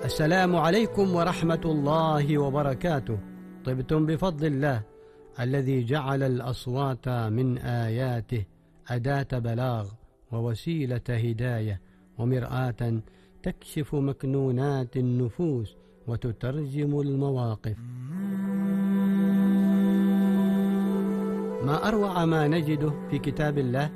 السلام عليكم ورحمة الله وبركاته. طبتم بفضل الله الذي جعل الأصوات من آياته أداة بلاغ ووسيلة هداية ومرآة تكشف مكنونات النفوس وتترجم المواقف. ما أروع ما نجده في كتاب الله